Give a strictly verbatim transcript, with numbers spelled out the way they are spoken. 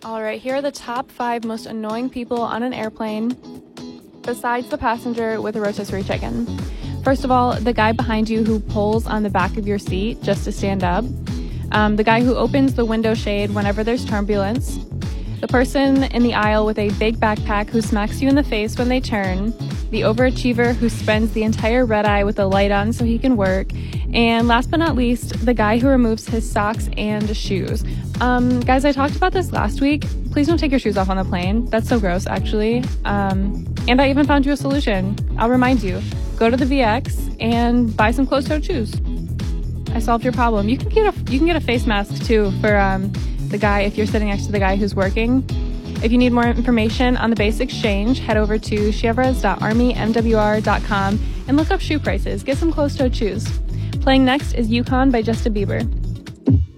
All right, here are the top five most annoying people on an airplane, besides the passenger with a rotisserie chicken. First of all, the guy behind you who pulls on the back of your seat just to stand up. Um, the guy who opens the window shade whenever there's turbulence. The person in the aisle with a big backpack who smacks you in the face when they turn. The overachiever who spends the entire red eye with the light on so he can work. And last but not least, the guy who removes his socks and shoes. Um, guys, I talked about this last week. Please don't take your shoes off on the plane. That's so gross, actually. Um, and I even found you a solution. I'll remind you. Go to the V X and buy some closed-toed shoes. I solved your problem. You can get a you can get a face mask too for um, the guy if you're sitting next to the guy who's working. If you need more information on the base exchange, head over to chevres dot army m w r dot com and look up shoe prices. Get some closed-toed shoes. Playing next is Yukon by Justin Bieber.